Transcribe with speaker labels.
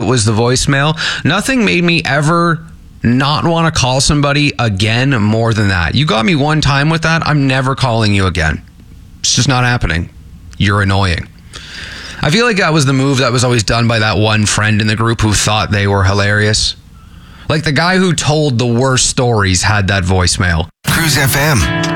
Speaker 1: was the voicemail. Nothing made me ever not want to call somebody again more than that. You got me one time with that. I'm never calling you again. It's just not happening. You're annoying. I feel like that was the move that was always done by that one friend in the group who thought they were hilarious. Like the guy who told the worst stories had that voicemail.
Speaker 2: Cruise FM.